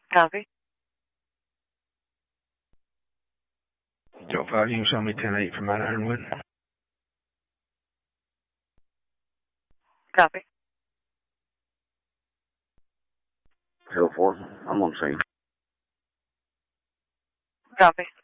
Copy. Joe 5, you can show me 10-8 from Mount Ironwood. Copy. Hill 4, I'm on scene. Copy.